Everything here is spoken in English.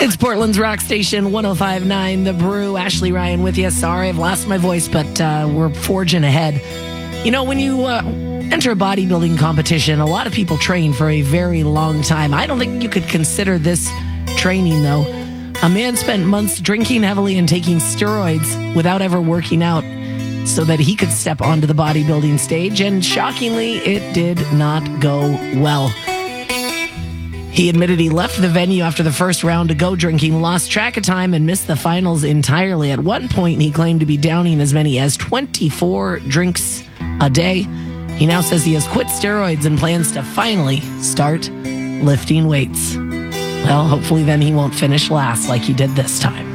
It's Portland's rock station, 105.9 The Brew. Ashley Ryan with you. Sorry, I've lost my voice, but we're forging ahead. You know, when you enter a bodybuilding competition, a lot of people train for a very long time. I don't think you could consider this training, though. A man spent months drinking heavily and taking steroids without ever working out so that he could step onto the bodybuilding stage, and shockingly, it did not go well. He admitted he left the venue after the first round to go drinking, lost track of time, and missed the finals entirely. At one point, he claimed to be downing as many as 24 drinks a day. He now says he has quit steroids and plans to finally start lifting weights. Well, hopefully then he won't finish last like he did this time.